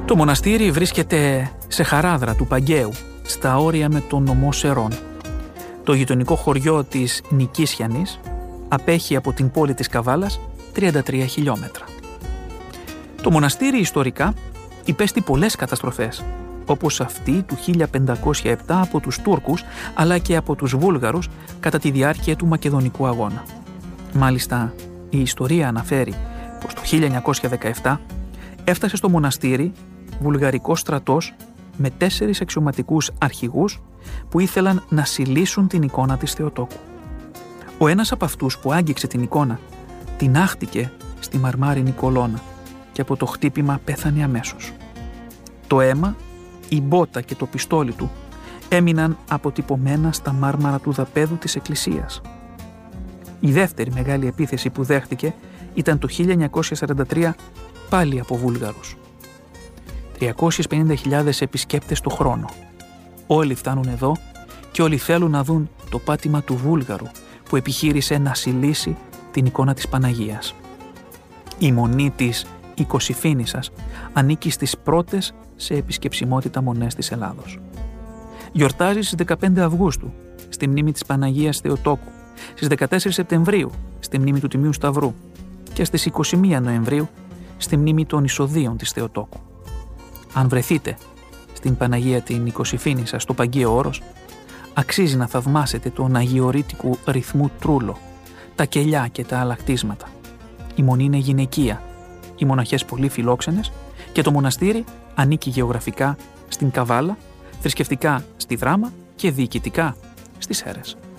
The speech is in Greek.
Το μοναστήρι βρίσκεται σε χαράδρα του Παγκαίου, στα όρια με τον νομό Σερών. Το γειτονικό χωριό της Νικίσιανης απέχει από την πόλη της Καβάλας 33 χιλιόμετρα. Το μοναστήρι ιστορικά υπέστη πολλές καταστροφές, όπως αυτή του 1507 από τους Τούρκους αλλά και από τους Βούλγαρους κατά τη διάρκεια του Μακεδονικού αγώνα. Μάλιστα, η ιστορία αναφέρει πως το 1917 έφτασε στο μοναστήρι βουλγαρικός στρατός με 4 αξιωματικούς αρχηγούς που ήθελαν να συλλήσουν την εικόνα της Θεοτόκου. Ο ένας από αυτούς που άγγιξε την εικόνα την άχτηκε στη μαρμάρινη κολόνα και από το χτύπημα πέθανε αμέσως. Το αίμα, η μπότα και το πιστόλι του έμειναν αποτυπωμένα στα μάρμαρα του δαπέδου της εκκλησίας. Η δεύτερη μεγάλη επίθεση που δέχτηκε ήταν το 1943 πάλι από Βούλγαρους. 350.000 επισκέπτες το χρόνο. Όλοι φτάνουν εδώ και όλοι θέλουν να δουν το πάτημα του Βούλγαρου που επιχείρησε να συλλήσει την εικόνα της Παναγίας. Η μονή της Οικοσυφήνισσας ανήκει στις πρώτες σε επισκεψιμότητα μονές της Ελλάδος. Γιορτάζει στις 15 Αυγούστου στη μνήμη της Παναγίας Θεοτόκου, στις 14 Σεπτεμβρίου στη μνήμη του Τιμίου Σταυρού και στις 21 Νοεμβρίου στη μνήμη των εισοδείων της Θεοτόκου. Αν βρεθείτε στην Παναγία την Οικοσυφήνισσα στο Παγκαίο Όρος, αξίζει να θαυμάσετε τον αγιορείτικου ρυθμού τρούλο, τα κελιά και τα αλλακτίσματα. Η μονή είναι γυναικεία, οι μοναχές πολύ φιλόξενες και το μοναστήρι ανήκει γεωγραφικά στην Καβάλα, θρησκευτικά στη Δράμα και διοικητικά στις Σέρρες.